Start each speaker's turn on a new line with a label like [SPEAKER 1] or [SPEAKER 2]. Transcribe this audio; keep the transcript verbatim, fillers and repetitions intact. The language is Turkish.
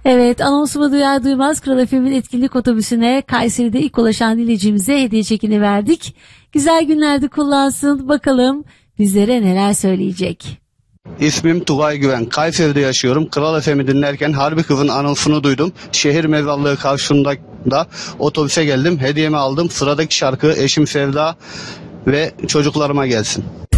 [SPEAKER 1] Evet, anonsumu duyar duymaz Kral F M'in etkinlik otobüsüne Kayseri'de ilk ulaşan dinleyicimize hediye çekini verdik. Güzel günlerde kullansın, bakalım bizlere neler söyleyecek.
[SPEAKER 2] İsmim Tugay Güven. Kayseri'de yaşıyorum. Kral F M'i dinlerken Harbi Kız'ın anonsunu duydum. Şehir mezarlığı karşısında da otobüse geldim. Hediyemi aldım. Sıradaki şarkı Eşim Sevda ve çocuklarıma gelsin.